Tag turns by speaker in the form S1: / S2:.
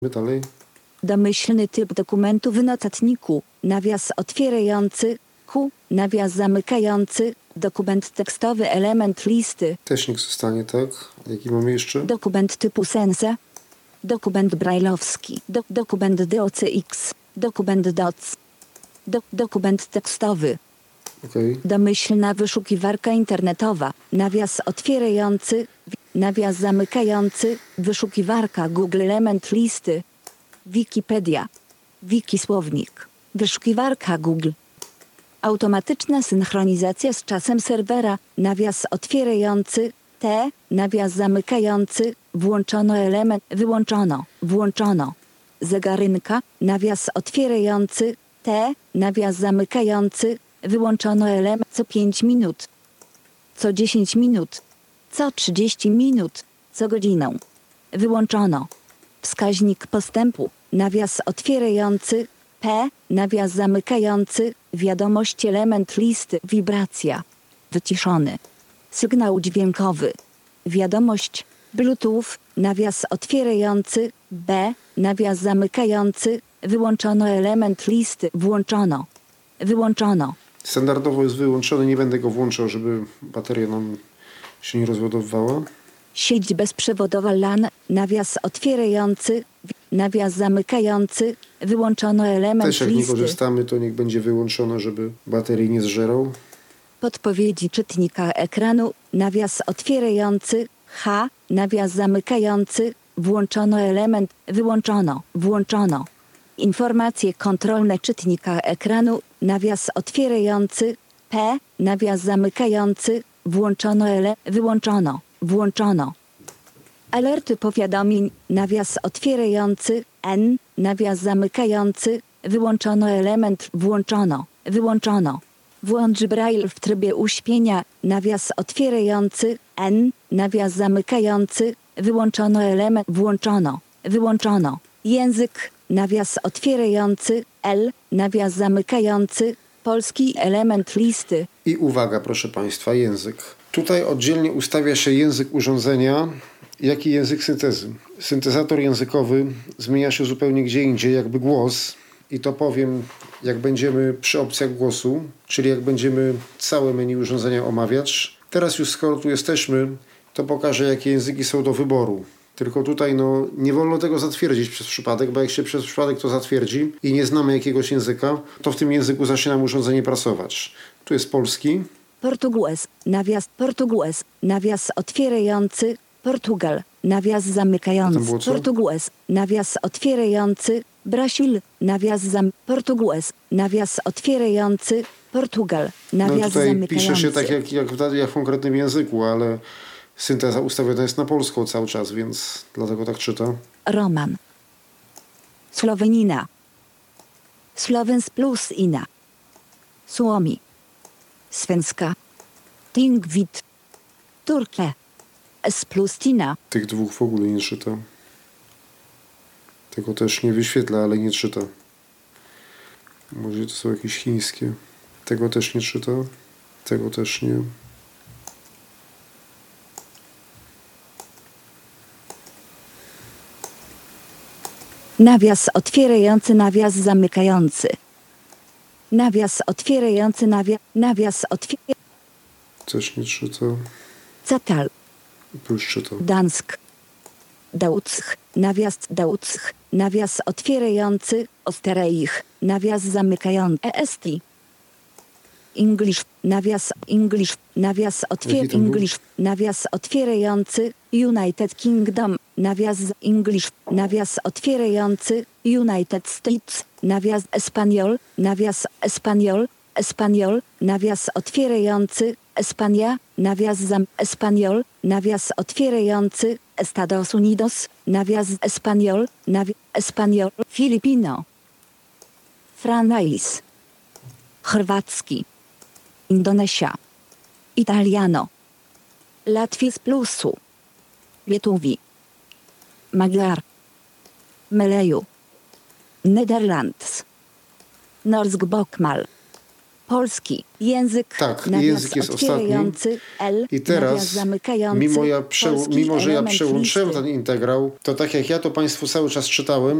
S1: My dalej.
S2: Domyślny typ dokumentu w notatniku. Nawias otwierający. Q. Nawias zamykający. Dokument tekstowy. Element listy.
S1: Też niech zostanie, tak? Jaki mamy jeszcze?
S2: Dokument typu Sense. Dokument brajlowski. Dokument DOCX. Dokument DOC. Dokument tekstowy.
S1: Okej.
S2: Domyślna wyszukiwarka internetowa. Nawias otwierający. Nawias zamykający. Wyszukiwarka Google element listy. Wikipedia. Wikisłownik. Wyszukiwarka Google. Automatyczna synchronizacja z czasem serwera. Nawias otwierający. T. Nawias zamykający. Włączono element. Wyłączono. Włączono. Zegarynka. Nawias otwierający. T. Nawias zamykający. Wyłączono element co 5 minut. Co 10 minut. Co 30 minut. Co godzinę. Wyłączono. Wskaźnik postępu. Nawias otwierający. P. Nawias zamykający. Wiadomość element listy. Wibracja. Wyciszony. Sygnał dźwiękowy. Wiadomość. Bluetooth. Nawias otwierający. B. Nawias zamykający. Wyłączono element listy. Włączono. Wyłączono.
S1: Standardowo jest wyłączony, nie będę go włączał, żeby bateria nam się nie rozładowywała.
S2: Sieć bezprzewodowa LAN. Nawias otwierający. Nawias zamykający. Wyłączono element
S1: Też jak nie
S2: listy.
S1: korzystamy, to niech będzie wyłączone, żeby baterii nie zżerał.
S2: Podpowiedzi czytnika ekranu. Nawias otwierający. H. Nawias zamykający. Włączono element. Wyłączono. Włączono. Informacje kontrolne czytnika ekranu. Nawias otwierający. P. Nawias zamykający. Włączono wyłączono. Włączono. Alerty powiadomień. Nawias otwierający. N. Nawias zamykający. Wyłączono element. Włączono. Wyłączono. Włącz Braille w trybie uśpienia. Nawias otwierający. N. Nawias zamykający. Wyłączono element. Włączono. Wyłączono. Język. Nawias otwierający. L. Nawias zamykający. Polski element listy.
S1: I uwaga, proszę Państwa, język. Tutaj oddzielnie ustawia się język urządzenia, jak i język syntezy. Syntezator językowy zmienia się zupełnie gdzie indziej, jakby głos. I to powiem, jak będziemy przy opcjach głosu, czyli jak będziemy całe menu urządzenia omawiać. Teraz już skoro tu jesteśmy, to pokażę, jakie języki są do wyboru. Tylko tutaj nie wolno tego zatwierdzić przez przypadek, bo jak się przez przypadek to zatwierdzi i nie znamy jakiegoś języka, to w tym języku zacznie nam urządzenie pracować. Tu jest polski.
S2: Portugues. Nawias otwierający. Portugal. Nawias zamykający.
S1: Tam było co?
S2: Portugues. Nawias otwierający. Brasil. Nawias Portugues. Nawias otwierający. Portugal. Nawias
S1: Tutaj
S2: zamykający.
S1: pisze się tak jak w konkretnym języku, ale synteza ustawiona jest na polską cały czas, więc dlatego tak czyta.
S2: Roman. Słowenina. Słowens plus ina. Suomi. Svenska. Tingvit. Turkie. S plus tina.
S1: Tych dwóch w ogóle nie czyta. Tego też nie wyświetla, ale nie czyta. Może to są jakieś chińskie. Tego też nie czyta. Tego też nie.
S2: Nawias otwierający, nawias zamykający. Nawias otwierający, nawias otwierający.
S1: Też nie czyta.
S2: Catal.
S1: Plus czyta.
S2: Dansk. Dauck. Nawias otwierający. Ostereich. Nawias zamykający. EST. English. Nawias
S1: Jaki tam był?
S2: Nawias otwierający. United Kingdom. Nawias English. Nawias otwierający. United States. Nawias Espanol. Nawias Espanol. Nawias otwierający. Espania. Nawias Espanol. Nawias otwierający. Estados Unidos. Nawias Espanol. Espanol. Filipino. Franais. Chorwacki. Indonesia. Italiano. Latvis plusu. Lietuwi. Magyar. Meleju. Nederlands. Norsk bokmal. polski. Język,
S1: Tak,
S2: nawias
S1: język jest
S2: otwierający, L,
S1: I teraz,
S2: nawias zamykający,
S1: mimo że ja
S2: polski
S1: przełączyłem
S2: element
S1: ten integrał, to tak jak ja to Państwu cały czas czytałem,